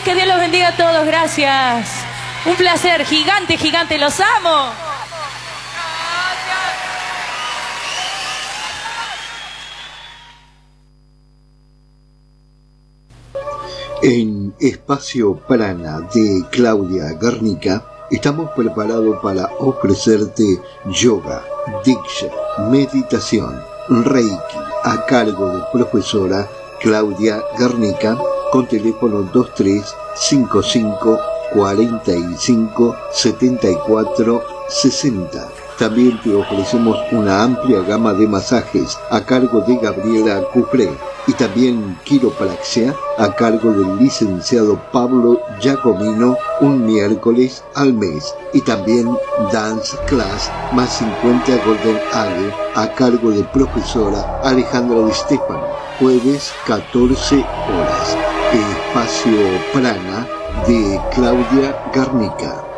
Que Dios los bendiga a todos. Gracias. Un placer. Gigante, gigante. Los amo. En Espacio Prana de Claudia Garnica estamos preparados para ofrecerte yoga, diksha, meditación, reiki a cargo de profesora Claudia Garnica con teléfono 2355 45 74 60. También te ofrecemos una amplia gama de masajes a cargo de Gabriela Cufré y también quiropraxia a cargo del licenciado Pablo Giacomino un miércoles al mes y también dance class más 50 Golden Ale a cargo de profesora Alejandra Di Stefano, jueves 14 horas. Espacio Prana de Claudia Garnica.